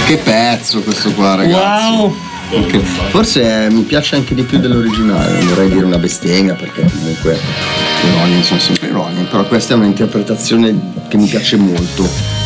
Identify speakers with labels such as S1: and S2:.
S1: Che pezzo questo qua, ragazzi.
S2: Wow.
S1: Okay. Forse mi piace anche di più dell'originale, non vorrei dire una bestemmia perché comunque i Rolling sono sempre i Rolling, però questa è un'interpretazione che mi piace molto.